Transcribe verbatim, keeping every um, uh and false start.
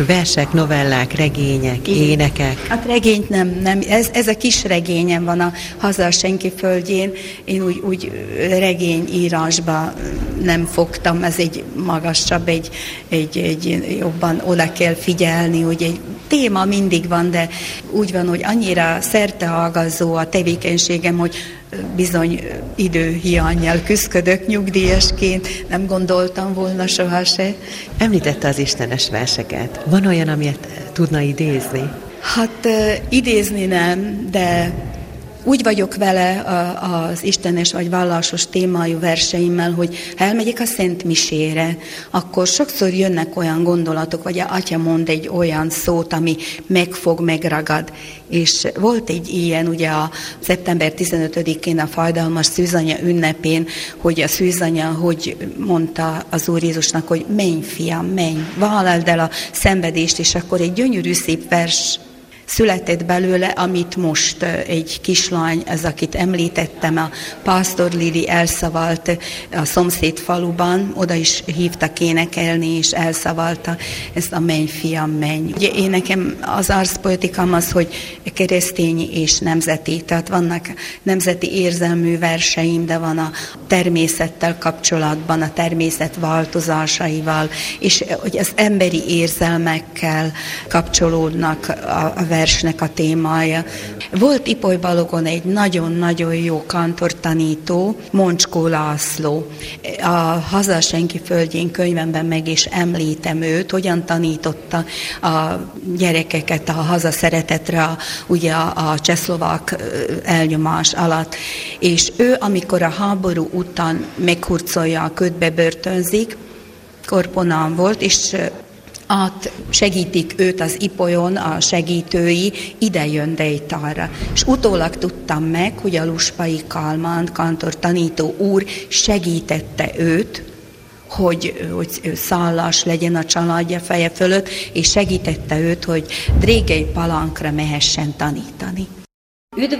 Versek, novellák, regények, igen. Énekek? Hát regényt nem, nem. Ez, ez a kis regényem van a Haza a senki földjén. Én úgy, úgy regényírásba nem fogtam, ez egy magasabb, egy, egy, egy jobban oda kell figyelni, úgy egy téma mindig van, de úgy van, hogy annyira szerteágazó a tevékenységem, hogy bizony időhiánnyal küszködök nyugdíjasként, nem gondoltam volna soha se. Említette az istenes verseket. Van olyan, amit tudna idézni? Hát idézni nem, de úgy vagyok vele az istenes vagy vallásos témájú verseimmel, hogy ha elmegyek a Szent Misére, akkor sokszor jönnek olyan gondolatok, vagy a atya mond egy olyan szót, ami megfog, megragad. És volt egy ilyen, ugye a szeptember tizenötödikén a fájdalmas szűzanya ünnepén, hogy a szűzanya, hogy mondta az Úr Jézusnak, hogy menj, fiam, menj, vállald el a szenvedést, és akkor egy gyönyörű szép vers született belőle, amit most egy kislány, ez akit említettem, a Pásztor Lili elszavalt a szomszéd faluban, oda is hívtak énekelni, és elszavalta ezt a menj, fiam, menj. Ugye én nekem az arszpoetikám az, hogy keresztény és nemzeti, tehát vannak nemzeti érzelmű verseim, de van a természettel kapcsolatban, a természet változásaival, és hogy az emberi érzelmekkel kapcsolódnak a, a versnek a témája. Volt Ipoly Balogon egy nagyon-nagyon jó kantortanító, Moncskó László. A Haza a senki földjén könyvemben meg is említem őt, hogyan tanította a gyerekeket a hazaszeretetre, a, ugye a, a csehszlovák elnyomás alatt. És ő, amikor a háború után meghurcolja a ködbe börtönzik, Korponán volt, és át segítik őt az Ipolyon, a segítői, ide jön Dejtára. És utólag tudtam meg, hogy a Luspai Kálmán kantor tanító úr segítette őt, hogy, hogy szállás legyen a családja feje fölött, és segítette őt, hogy Drégei Palankra mehessen tanítani. Üdv